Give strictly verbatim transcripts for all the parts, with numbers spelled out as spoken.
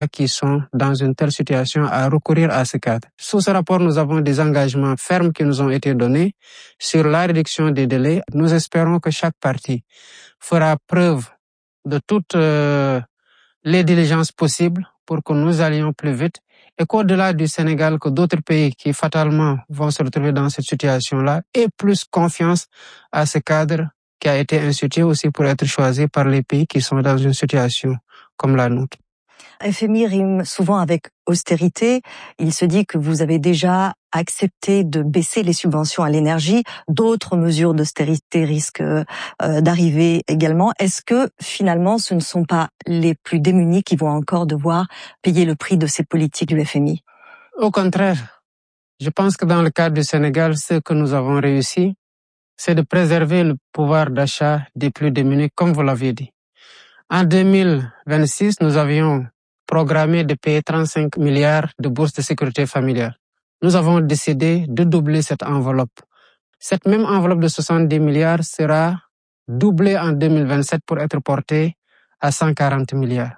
qui sont dans une telle situation à recourir à ce cadre. Sous ce rapport, nous avons des engagements fermes qui nous ont été donnés sur la réduction des délais. Nous espérons que chaque partie fera preuve de toutes euh, les diligences possibles pour que nous allions plus vite et qu'au-delà du Sénégal, que d'autres pays qui fatalement vont se retrouver dans cette situation-là aient plus confiance à ce cadre qui a été institué aussi pour être choisi par les pays qui sont dans une situation comme la nôtre. F M I rime souvent avec austérité. Il se dit que vous avez déjà accepté de baisser les subventions à l'énergie. D'autres mesures d'austérité risquent euh, d'arriver également. Est-ce que finalement ce ne sont pas les plus démunis qui vont encore devoir payer le prix de ces politiques du F M I? Au contraire, je pense que dans le cas du Sénégal, ce que nous avons réussi, c'est de préserver le pouvoir d'achat des plus démunis, comme vous l'aviez dit. En deux mille vingt-six, nous avions programmé de payer trente-cinq milliards de bourses de sécurité familiale. Nous avons décidé de doubler cette enveloppe. Cette même enveloppe de soixante-dix milliards sera doublée en deux mille vingt-sept pour être portée à cent quarante milliards.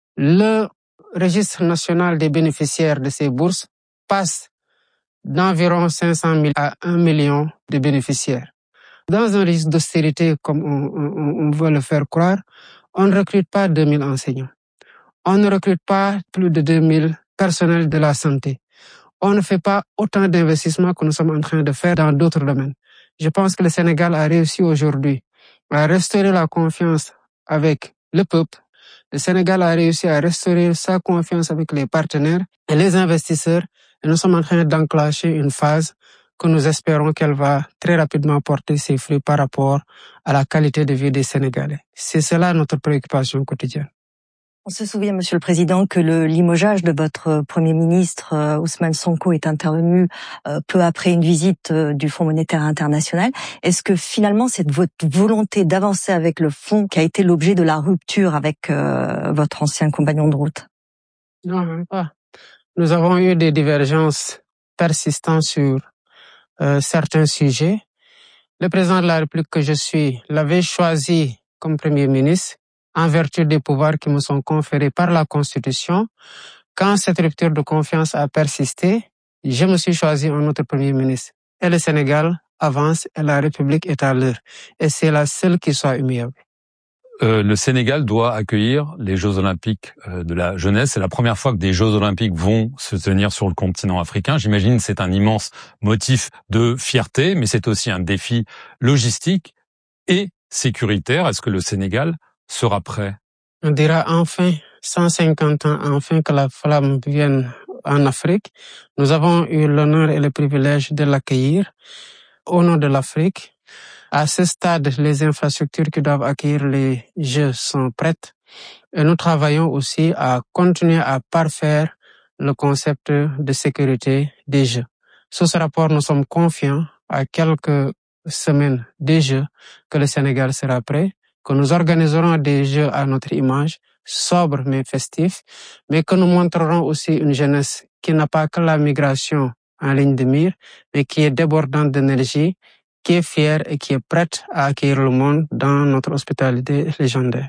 Le registre national des bénéficiaires de ces bourses passe d'environ cinq cent mille à un million de bénéficiaires. Dans un registre d'austérité, comme on, on, on veut le faire croire, on ne recrute pas deux mille enseignants. On ne recrute pas plus de deux mille personnels de la santé. On ne fait pas autant d'investissements que nous sommes en train de faire dans d'autres domaines. Je pense que le Sénégal a réussi aujourd'hui à restaurer la confiance avec le peuple. Le Sénégal a réussi à restaurer sa confiance avec les partenaires et les investisseurs. Et nous sommes en train d'enclencher une phase que nous espérons qu'elle va très rapidement porter ses fruits par rapport à la qualité de vie des Sénégalais. C'est cela notre préoccupation quotidienne. On se souvient, Monsieur le Président, que le limogeage de votre Premier ministre, euh, Ousmane Sonko, est intervenu euh, peu après une visite euh, du Fonds monétaire international. Est-ce que finalement, c'est votre volonté d'avancer avec le Fonds qui a été l'objet de la rupture avec euh, votre ancien compagnon de route? Non, même pas. Nous avons eu des divergences persistantes sur euh, certains sujets. Le président de la République que je suis l'avait choisi comme Premier ministre en vertu des pouvoirs qui me sont conférés par la Constitution. Quand cette rupture de confiance a persisté, je me suis choisi un autre Premier ministre. Et le Sénégal avance et la République est à l'heure. Et c'est la seule qui soit humiliable. Euh, le Sénégal doit accueillir les Jeux Olympiques euh, de la jeunesse. C'est la première fois que des Jeux Olympiques vont se tenir sur le continent africain. J'imagine que c'est un immense motif de fierté, mais c'est aussi un défi logistique et sécuritaire. Est-ce que le Sénégal sera prêt? On dira enfin, cent cinquante ans, enfin que la flamme vienne en Afrique. Nous avons eu l'honneur et le privilège de l'accueillir au nom de l'Afrique. À ce stade, les infrastructures qui doivent accueillir les Jeux sont prêtes. Et nous travaillons aussi à continuer à parfaire le concept de sécurité des Jeux. Sous ce rapport, nous sommes confiants à quelques semaines des Jeux que le Sénégal sera prêt, que nous organiserons des Jeux à notre image, sobres mais festifs, mais que nous montrerons aussi une jeunesse qui n'a pas que la migration en ligne de mire, mais qui est débordante d'énergie, qui est fière et qui est prête à accueillir le monde dans notre hospitalité légendaire.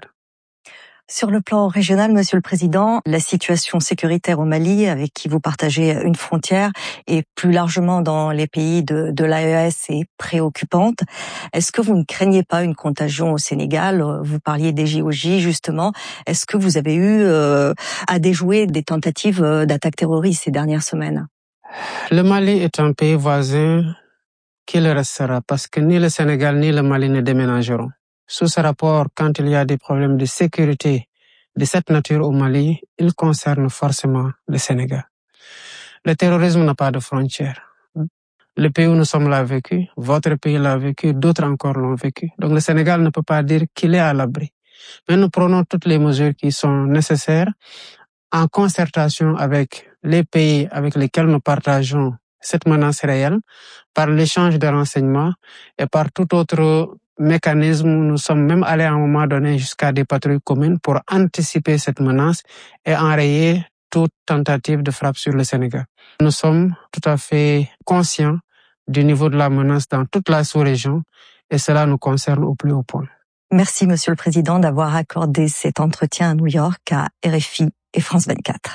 Sur le plan régional, Monsieur le Président, la situation sécuritaire au Mali, avec qui vous partagez une frontière, et plus largement dans les pays de, de l'A E S, est préoccupante. Est-ce que vous ne craignez pas une contagion au Sénégal? Vous parliez des J O J, justement. Est-ce que vous avez eu euh, à déjouer des tentatives d'attaques terroristes ces dernières semaines? Le Mali est un pays voisin qui le restera, parce que ni le Sénégal ni le Mali ne déménageront. Sous ce rapport, quand il y a des problèmes de sécurité de cette nature au Mali, il concerne forcément le Sénégal. Le terrorisme n'a pas de frontières. Le pays où nous sommes l'a vécu, votre pays l'a vécu, d'autres encore l'ont vécu. Donc le Sénégal ne peut pas dire qu'il est à l'abri. Mais nous prenons toutes les mesures qui sont nécessaires en concertation avec les pays avec lesquels nous partageons cette menace réelle, par l'échange de renseignements et par tout autre mécanisme. Nous sommes même allés à un moment donné jusqu'à des patrouilles communes pour anticiper cette menace et enrayer toute tentative de frappe sur le Sénégal. Nous sommes tout à fait conscients du niveau de la menace dans toute la sous-région et cela nous concerne au plus haut point. Merci, Monsieur le Président, d'avoir accordé cet entretien à New York à R F I et France vingt-quatre.